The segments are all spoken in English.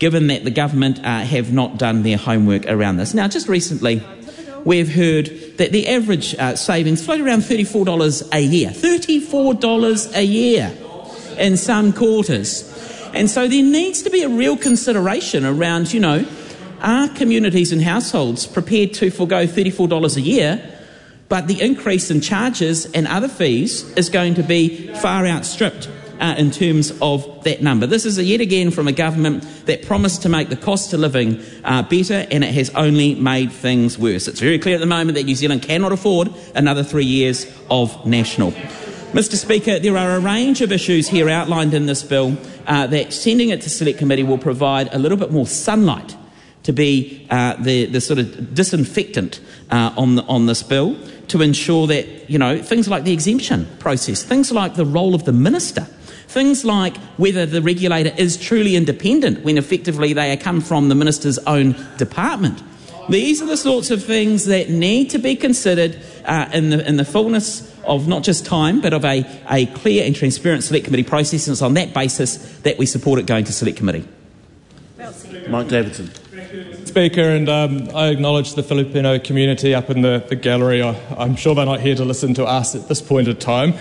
given that the government have not done their homework around this. Now, just recently, we've heard that the average savings float around $34 a year. $34 a year in some quarters. And so there needs to be a real consideration around, are communities and households prepared to forgo $34 a year, but the increase in charges and other fees is going to be far outstripped in terms of that number. This is yet again from a government that promised to make the cost of living better, and it has only made things worse. It's very clear at the moment that New Zealand cannot afford another 3 years of national. Mr Speaker, there are a range of issues here outlined in this bill that sending it to Select Committee will provide a little bit more sunlight to be the sort of disinfectant on this bill, to ensure that, things like the exemption process, things like the role of the minister, things like whether the regulator is truly independent when effectively they come from the minister's own department. These are the sorts of things that need to be considered in the fullness of not just time, but of a clear and transparent Select Committee process, and it's on that basis that we support it going to Select Committee. Mike Davidson. Speaker, and I acknowledge the Filipino community up in the gallery. I'm sure they're not here to listen to us at this point in time,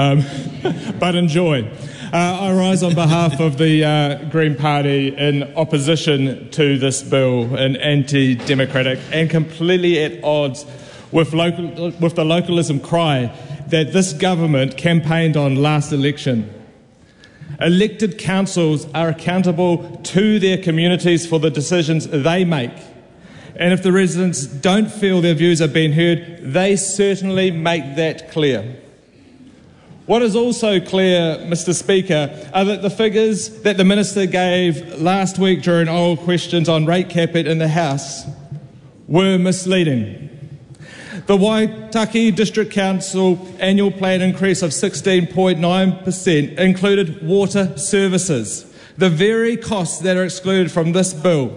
but enjoy. I rise on behalf of the Green Party in opposition to this bill, an anti-democratic and completely at odds with the localism cry that this government campaigned on last election. Elected councils are accountable to their communities for the decisions they make. And if the residents don't feel their views are being heard, they certainly make that clear. What is also clear, Mr Speaker, are that the figures that the Minister gave last week during oral questions on rate cap in the House were misleading. The Waitaki District Council annual plan increase of 16.9% included water services, the very costs that are excluded from this bill.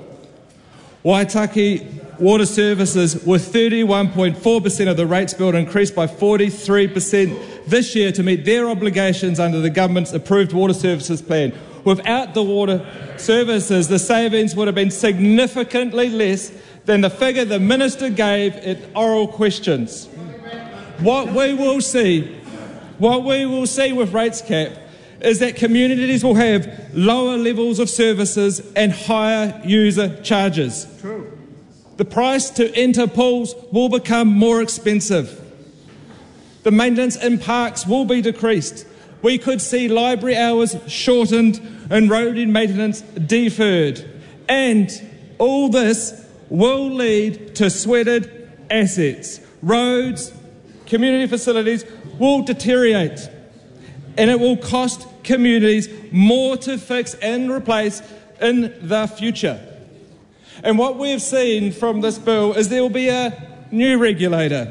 Waitaki water services were 31.4% of the rates billed, increased by 43% this year to meet their obligations under the government's approved water services plan. Without the water services, the savings would have been significantly less than the figure the Minister gave at oral questions. What we will see with rates cap is that communities will have lower levels of services and higher user charges. True. The price to enter pools will become more expensive. The maintenance in parks will be decreased. We could see library hours shortened and road maintenance deferred. And all this will lead to sweated assets. Roads, community facilities will deteriorate, and it will cost communities more to fix and replace in the future. And what we've seen from this bill is there will be a new regulator.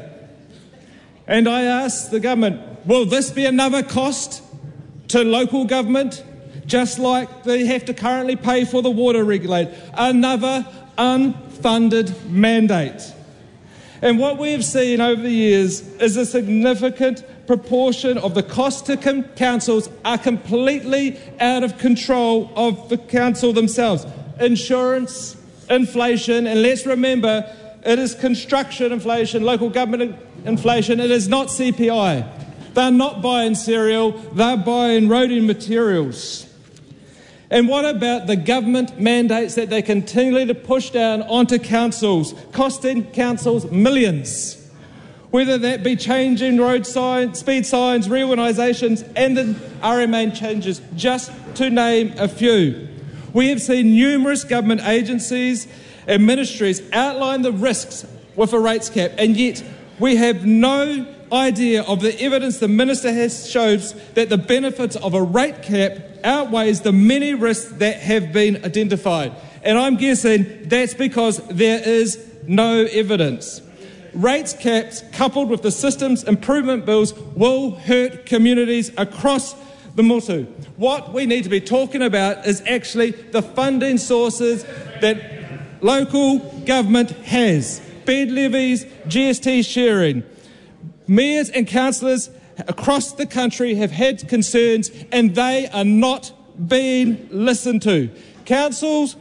And I ask the government, will this be another cost to local government, just like they have to currently pay for the water regulator? Another unfunded mandate. And what we have seen over the years is a significant proportion of the costs to councils are completely out of control of the council themselves. Insurance, inflation, and let's remember, it is construction inflation, local government inflation, it is not CPI. They're not buying cereal, they're buying roading materials. And what about the government mandates that they continue to push down onto councils, costing councils millions? Whether that be changing road signs, speed signs, reorganisations, and the RMA changes, just to name a few. We have seen numerous government agencies and ministries outline the risks with a rates cap, and yet we have no idea of the evidence the Minister has shows that the benefits of a rate cap outweighs the many risks that have been identified. And I'm guessing that's because there is no evidence. Rates caps coupled with the systems improvement bills will hurt communities across the Motu. What we need to be talking about is actually the funding sources that local government has. Bed levies, GST sharing. Mayors and councillors across the country have had concerns and they are not being listened to. Councils